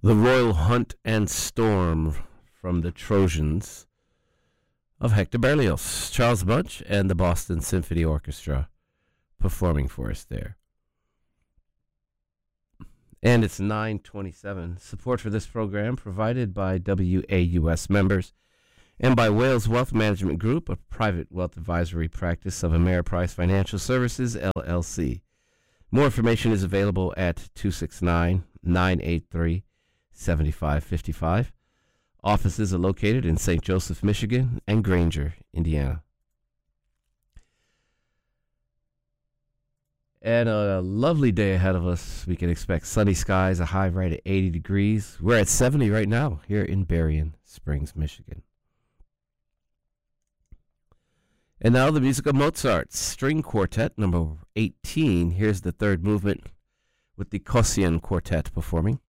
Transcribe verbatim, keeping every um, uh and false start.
The Royal Hunt and Storm from the Trojans of Hector Berlioz, Charles Bunch, and the Boston Symphony Orchestra performing for us there. And it's nine twenty-seven. Support for this program provided by W A U S members and by Wales Wealth Management Group, a private wealth advisory practice of Ameriprise Financial Services, L L C. More information is available at two six nine, nine eight three, seven five five five. Offices are located in Saint Joseph, Michigan, and Granger, Indiana. And a lovely day ahead of us. We can expect sunny skies, a high right at eighty degrees. We're at seventy right now here in Berrien Springs, Michigan. And now the music of Mozart's String Quartet, number eighteen. Here's the third movement with the Kosian Quartet performing.